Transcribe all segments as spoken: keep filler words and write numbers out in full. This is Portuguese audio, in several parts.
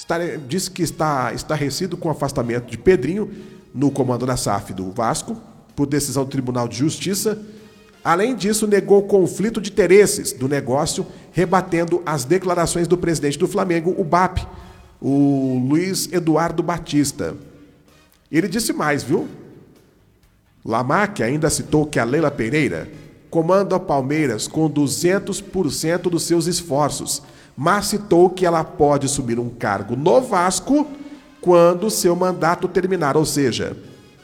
disse que está estarrecido com o afastamento de Pedrinho no comando da S A F do Vasco, por decisão do Tribunal de Justiça. Além disso, negou o conflito de interesses do negócio, rebatendo as declarações do presidente do Flamengo, o B A P, o Luiz Eduardo Batista. Ele disse mais, viu? Lamarck ainda citou que a Leila Pereira comanda o Palmeiras com duzentos por cento dos seus esforços, mas citou que ela pode assumir um cargo no Vasco quando seu mandato terminar, ou seja,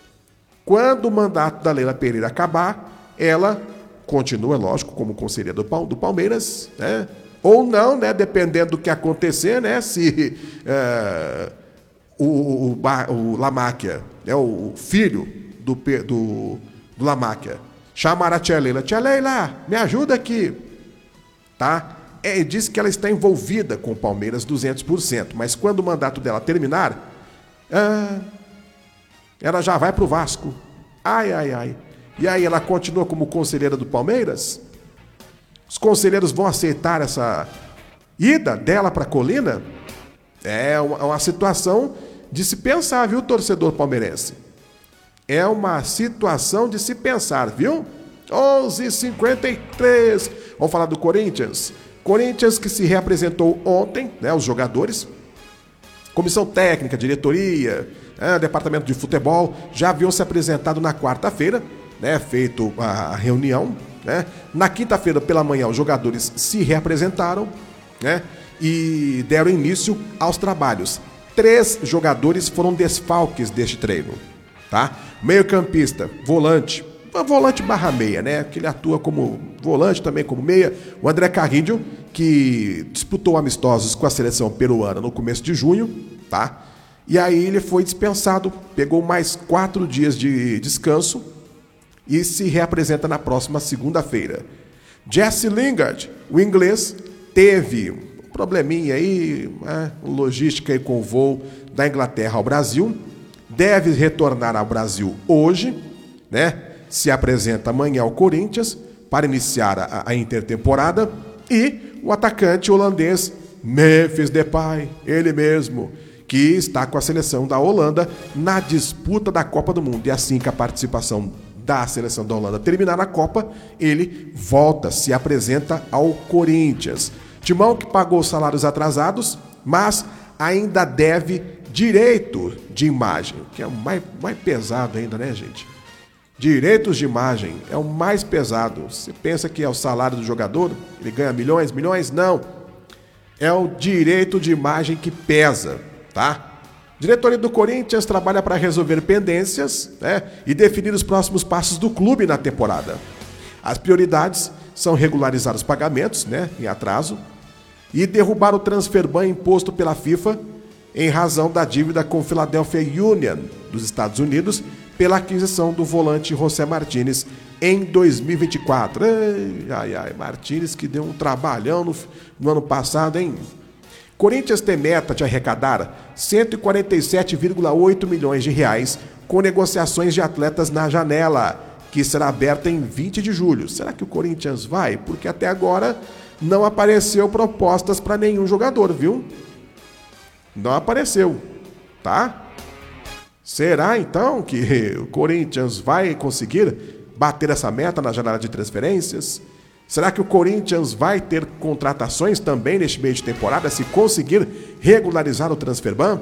quando o mandato da Leila Pereira acabar, ela continua, lógico, como conselheira do Palmeiras, né? Ou não, né? Dependendo do que acontecer, né? Se uh, o, o, o Lamarck, né? o filho do, do, do Lamarck, chamar a tia Leila, tia Leila, me ajuda aqui, tá? É, diz que ela está envolvida com o Palmeiras duzentos por cento, mas quando o mandato dela terminar, ah, ela já vai para o Vasco. Ai, ai, ai. E aí ela continua como conselheira do Palmeiras? Os conselheiros vão aceitar essa ida dela para a Colina? É uma, uma situação de se pensar, viu, torcedor palmeirense? É uma situação de se pensar, viu? onze e cinquenta e três. Vamos falar do Corinthians. Corinthians que se reapresentou ontem, né, os jogadores, comissão técnica, diretoria, é, departamento de futebol, já haviam se apresentado na quarta-feira, né, feito a reunião, né? Na quinta-feira pela manhã os jogadores se reapresentaram, né, e deram início aos trabalhos. Três jogadores foram desfalques deste treino, tá? Meio-campista, volante, volante barra meia, né? Que ele atua como volante também, como meia. O André Carrillo, que disputou amistosos com a seleção peruana no começo de junho, tá? E aí ele foi dispensado, pegou mais quatro dias de descanso e se reapresenta na próxima segunda-feira. Jesse Lingard, o inglês, teve um probleminha aí, né? Logística aí com o voo da Inglaterra ao Brasil, deve retornar ao Brasil hoje, né? Se apresenta amanhã ao Corinthians para iniciar a, a intertemporada, e o atacante holandês Memphis Depay, ele mesmo, que está com a seleção da Holanda na disputa da Copa do Mundo. E assim que a participação da seleção da Holanda terminar a Copa, ele volta, se apresenta ao Corinthians. Timão que pagou salários atrasados, mas ainda deve direito de imagem, que é o mais, mais pesado ainda, né, gente? Direitos de imagem é o mais pesado. Você pensa que é o salário do jogador? Ele ganha milhões, milhões? Não. É o direito de imagem que pesa, tá? Diretoria do Corinthians trabalha para resolver pendências, né, e definir os próximos passos do clube na temporada. As prioridades são regularizar os pagamentos, né, em atraso, e derrubar o transfer ban imposto pela FIFA em razão da dívida com Philadelphia Union dos Estados Unidos pela aquisição do volante José Martínez em dois mil e vinte e quatro. Ai, ai, ai, Martínez que deu um trabalhão no, no ano passado, hein? Corinthians tem meta de arrecadar cento e quarenta e sete vírgula oito milhões de reais com negociações de atletas na janela, que será aberta em vinte de julho. Será que o Corinthians vai? Porque até agora não apareceu propostas para nenhum jogador, viu? Não apareceu, tá? Será então que o Corinthians vai conseguir bater essa meta na janela de transferências? Será que o Corinthians vai ter contratações também neste meio de temporada, se conseguir regularizar o transfer ban?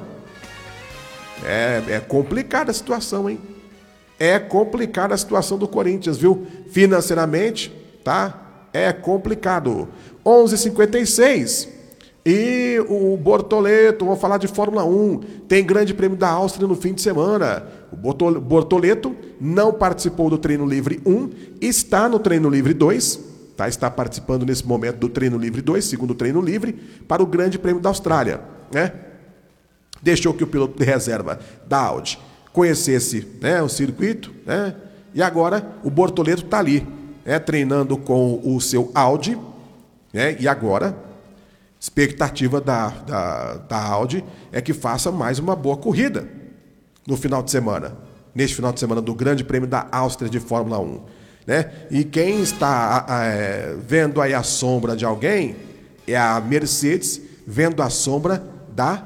É, é complicada a situação, hein? É complicada a situação do Corinthians, viu? Financeiramente, tá? É complicado. onze e cinquenta e seis. E o Bortoleto, vamos falar de Fórmula um, tem grande prêmio da Áustria no fim de semana. O Bortoleto não participou do treino livre um, está no treino livre dois, tá? Está participando nesse momento do treino livre dois, segundo treino livre, para o grande prêmio da Austrália, né? Deixou que o piloto de reserva da Audi conhecesse, né, o circuito, né? E agora o Bortoleto está ali, né, treinando com o seu Audi, né? E agora expectativa da, da, da Audi é que faça mais uma boa corrida no final de semana, neste final de semana do Grande Prêmio da Áustria de Fórmula um, né? E quem está é, vendo aí a sombra de alguém é a Mercedes vendo a sombra da